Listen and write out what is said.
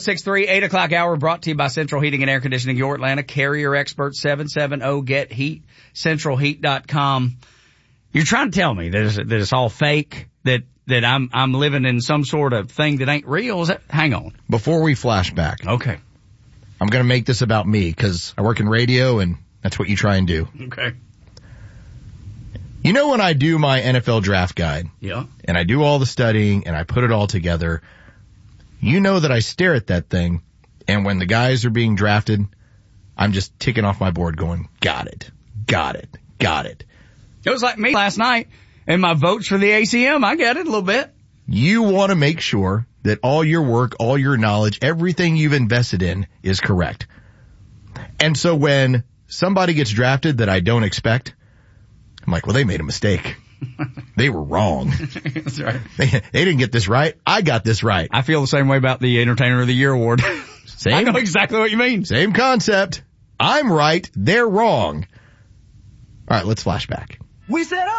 6-3, 8 o'clock hour brought to you by Central Heating and Air Conditioning, your Atlanta Carrier Expert, 770-GET-HEAT, centralheat.com. You're trying to tell me that it's all fake, that I'm living in some sort of thing that ain't real? Hang on. Before we flash back. Okay. I'm going to make this about me because I work in radio and that's what you try and do. Okay. You know when I do my NFL draft guide? Yeah. And I do all the studying and I put it all together, you know that I stare at that thing, and when the guys are being drafted, I'm just ticking off my board going, got it. It was like me last night, and my votes for the ACM, I got it a little bit. You want to make sure that all your work, all your knowledge, everything you've invested in is correct. And so when somebody gets drafted that I don't expect, I'm like, well, they made a mistake. They were wrong. That's right. They didn't get this right. I got this right. I feel the same way about the Entertainer of the Year award. Same. I know exactly what you mean. Same concept. I'm right. They're wrong. All right, let's flash back. We said,